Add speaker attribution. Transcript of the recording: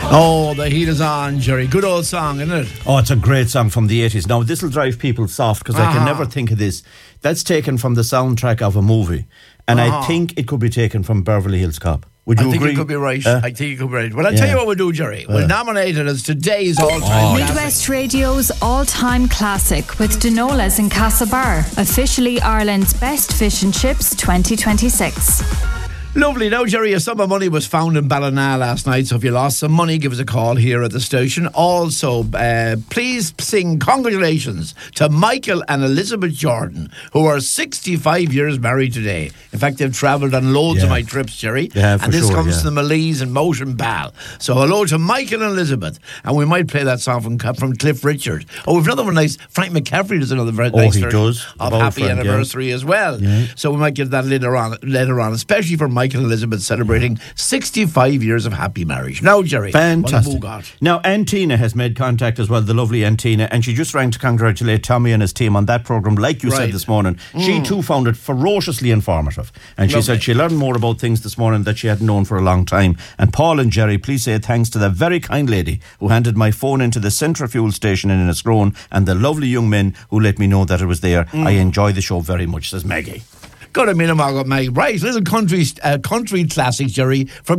Speaker 1: Oh, the heat is on, Jerry. Good old song, isn't it?
Speaker 2: Oh, it's a great song from the 80s. Now, this will drive people soft because I can never think of this. That's taken from the soundtrack of a movie. And I think it could be taken from Beverly Hills Cop. Would you agree?
Speaker 1: I think it could be right. I think it could be right. Well, I'll tell you what we'll do, Jerry. We'll nominate it as today's all-time classic.
Speaker 3: Midwest Radio's all-time classic with Dinolas in Castlebar. Officially Ireland's best fish and chips 2026.
Speaker 1: Lovely. Now, Jerry, a sum of money was found in Ballina last night, so if you lost some money, give us a call here at the station. Also, please sing congratulations to Michael and Elizabeth Jordan, who are 65 years married today. In fact, they've travelled on loads of my trips, Jerry.
Speaker 2: Yeah,
Speaker 1: and this comes to the Malays and Motion Ball. So hello to Michael and Elizabeth. And we might play that song from Cliff Richard. Oh, we've another one nice. Frank McCaffrey does another very nice version of Happy Anniversary as well. Yeah. So we might get that later on, especially for Michael and Elizabeth celebrating 65 years of happy marriage. Now, Jerry,
Speaker 2: fantastic. Now, Antina has made contact as well, the lovely Antina, and she just rang to congratulate Tommy and his team on that programme, like you said this morning. She too found it ferociously informative, and she said she learned more about things this morning that she hadn't known for a long time. And Paul and Jerry, please say thanks to the very kind lady who handed my phone into the Centrifuel station in Enniscrone, and the lovely young men who let me know that it was there. I enjoy the show very much, says Maggie.
Speaker 1: Got a minute, Maggie. Right, little country classic, Jerry, from